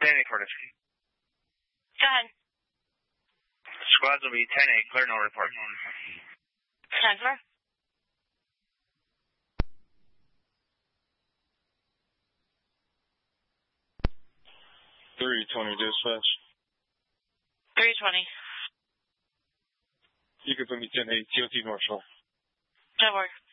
10-8 Curtis. Go ahead. Squads will be 10-8, clear, no report. Transfer. 320 dispatch. 320. You can put me 10-8, TOT North Shore. That works.